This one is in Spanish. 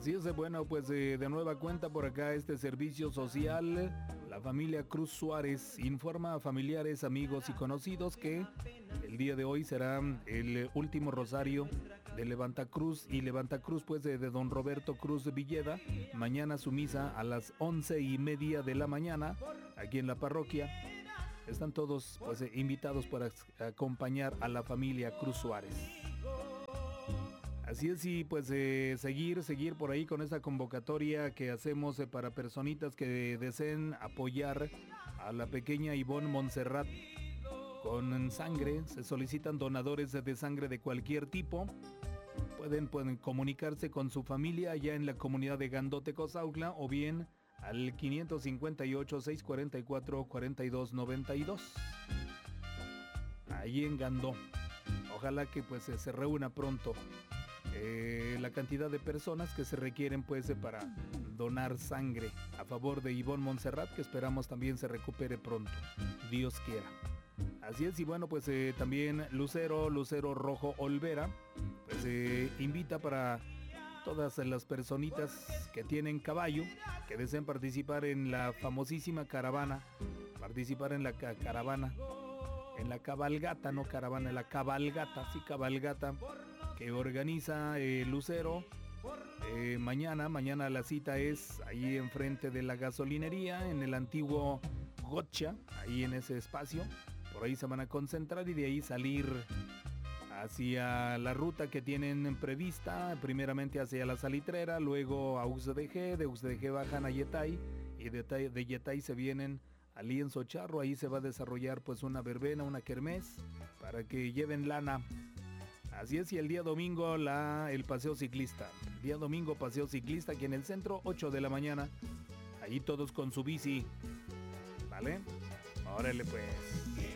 Así es, bueno, pues de nueva cuenta por acá este servicio social. La familia Cruz Suárez informa a familiares, amigos y conocidos que el día de hoy será el último rosario de Levantacruz y Levantacruz pues de don Roberto Cruz Villeda. Mañana su misa a las 11:30 de la mañana aquí en la parroquia. Están todos pues invitados para acompañar a la familia Cruz Suárez. Así es, y pues seguir por ahí con esa convocatoria que hacemos para personitas que deseen apoyar a la pequeña Ivonne Montserrat con sangre. Se solicitan donadores de sangre de cualquier tipo. Pueden comunicarse con su familia allá en la comunidad de Gandote, Cozautla, o bien al 558-644-4292. Ahí en Gandó. Ojalá que pues se reúna pronto la cantidad de personas que se requieren pues para donar sangre a favor de Ivonne Montserrat, que esperamos también se recupere pronto, Dios quiera. Así es, y bueno, pues también Lucero Rojo Olvera pues invita para todas las personitas que tienen caballo, que deseen participar en la famosísima caravana, participar en la caravana, en la cabalgata, no caravana, en la cabalgata, sí, cabalgata, que organiza Lucero. Mañana la cita es ahí enfrente de la gasolinería, en el antiguo Gotcha, ahí en ese espacio. Por ahí se van a concentrar y de ahí salir hacia la ruta que tienen prevista, primeramente hacia la Salitrera, luego a UXDG, de UXDG bajan a Yetay y de Yetay se vienen al Lienzo Charro. Ahí se va a desarrollar pues una verbena, una kermés, para que lleven lana. Así es, y el día domingo el paseo ciclista. El día domingo paseo ciclista aquí en el centro, 8 de la mañana. Ahí todos con su bici. ¿Vale? Órale pues.